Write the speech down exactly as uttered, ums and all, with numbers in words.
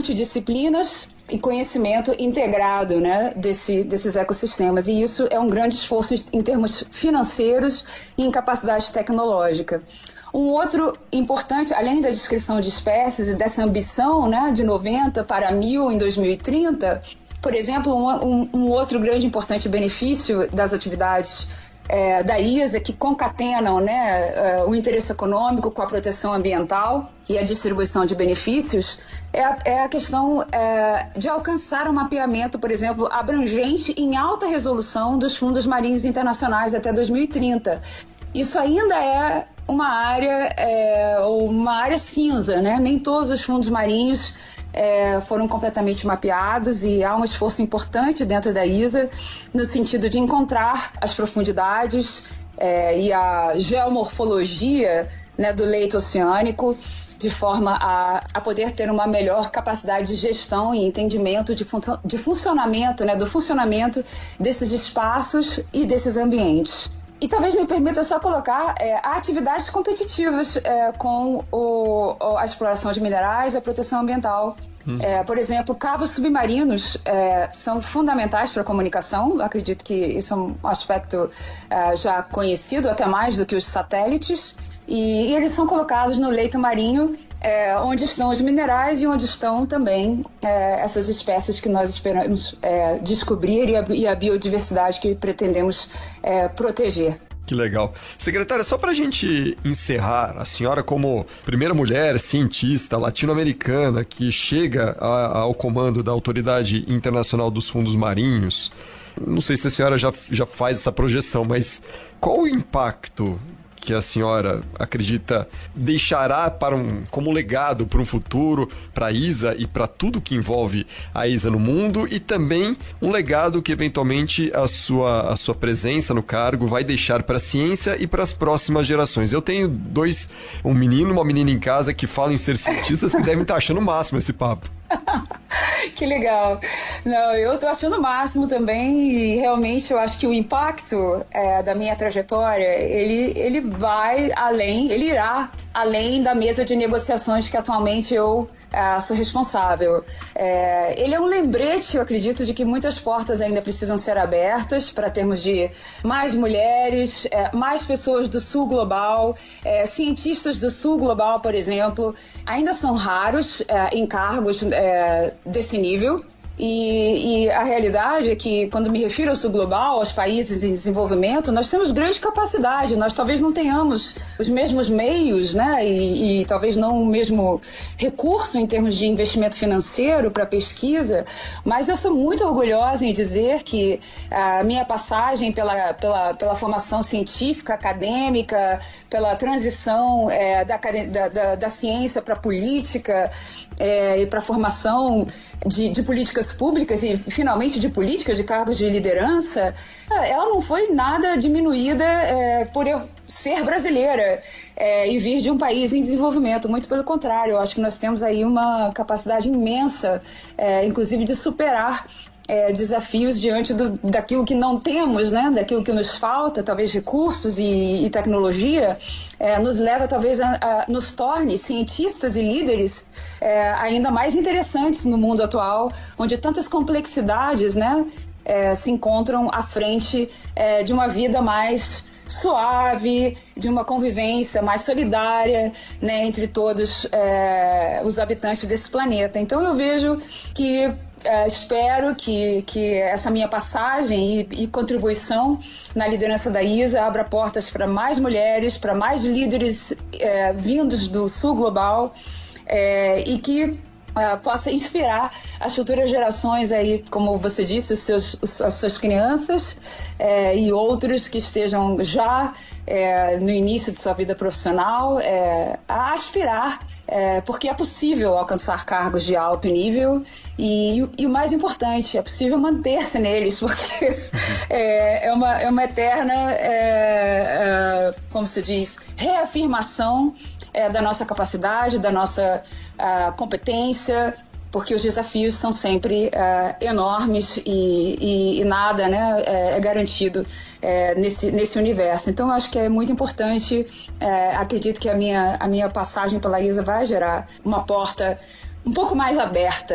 multidisciplinas e conhecimento integrado, né, desse, desses ecossistemas. E isso é um grande esforço em termos financeiros e em capacidade tecnológica. Um outro importante, além da descrição de espécies e dessa ambição, né, de noventa para mil em dois mil e trinta, por exemplo, um, um, um outro grande importante benefício das atividades É, da I S A, que concatenam, né, uh, o interesse econômico com a proteção ambiental e a distribuição de benefícios, é a, é a questão é, de alcançar um mapeamento, por exemplo, abrangente em alta resolução dos fundos marinhos internacionais até dois mil e trinta. Isso ainda é uma área, é, uma área cinza, né? Nem todos os fundos marinhos É, foram completamente mapeados e há um esforço importante dentro da I S A no sentido de encontrar as profundidades é, e a geomorfologia, né, do leito oceânico, de forma a, a poder ter uma melhor capacidade de gestão e entendimento de, fun- de funcionamento, né, do funcionamento desses espaços e desses ambientes. E talvez me permita só colocar é, atividades competitivas é, com o, a exploração de minerais e a proteção ambiental. Hum. É, por exemplo, cabos submarinos é, são fundamentais para a comunicação. Eu acredito que isso é um aspecto é, já conhecido, até mais do que os satélites. E, e eles são colocados no leito marinho, é, onde estão os minerais e onde estão também é, essas espécies que nós esperamos é, descobrir e a, e a biodiversidade que pretendemos é, proteger. Que legal. Secretária, só para a gente encerrar, a senhora como primeira mulher cientista latino-americana que chega a, ao comando da Autoridade Internacional dos Fundos Marinhos, não sei se a senhora já, já faz essa projeção, mas qual o impacto que a senhora acredita deixará para um, como legado para um futuro, para a I S A e para tudo que envolve a I S A no mundo, e também um legado que eventualmente a sua, a sua presença no cargo vai deixar para a ciência e para as próximas gerações? Eu tenho dois, um menino e uma menina em casa que falam em ser cientistas que devem estar achando o máximo esse papo. Que legal. Não, eu tô achando o máximo também e realmente eu acho que o impacto é, da minha trajetória, ele, ele vai além, ele irá além da mesa de negociações que atualmente eu é, sou responsável. É, ele é um lembrete, eu acredito, de que muitas portas ainda precisam ser abertas para termos de mais mulheres, é, mais pessoas do sul global, é, cientistas do sul global, por exemplo, ainda são raros é, em cargos é, desse nível. E, e a realidade é que, quando me refiro ao sul global, aos países em desenvolvimento, nós temos grande capacidade, nós talvez não tenhamos os mesmos meios, né, e, e talvez não o mesmo recurso em termos de investimento financeiro para pesquisa, mas eu sou muito orgulhosa em dizer que a minha passagem pela, pela, pela formação científica, acadêmica, pela transição é, da, da, da, da ciência para a política é, e para a formação de, de políticas públicas e finalmente de políticas de cargos de liderança, ela não foi nada diminuída é, por eu ser brasileira é, e vir de um país em desenvolvimento. Muito pelo contrário, eu acho que nós temos aí uma capacidade imensa, é, inclusive de superar É, desafios diante do, daquilo que não temos, né? Daquilo que nos falta, talvez recursos e, e tecnologia, é, nos leva talvez a, a nos torne cientistas e líderes é, ainda mais interessantes no mundo atual, onde tantas complexidades, né, é, se encontram à frente é, de uma vida mais suave, de uma convivência mais solidária, né, entre todos é, os habitantes desse planeta. Então eu vejo que Uh, espero que, que essa minha passagem e, e contribuição na liderança da I S A abra portas para mais mulheres, para mais líderes uh, vindos do sul global uh, e que Uh, possa inspirar as futuras gerações aí, como você disse, os seus, os, as suas crianças é, e outros que estejam já é, no início de sua vida profissional é, a aspirar, é, porque é possível alcançar cargos de alto nível e, e o mais importante, é possível manter-se neles, porque é, é, uma, é uma eterna, é, é, como se diz, reafirmação É, da nossa capacidade, da nossa uh, competência, porque os desafios são sempre uh, enormes e, e, e nada, né, é, é garantido é, nesse, nesse universo. Então, eu acho que é muito importante, é, acredito que a minha, a minha passagem pela I S A vai gerar uma porta um pouco mais aberta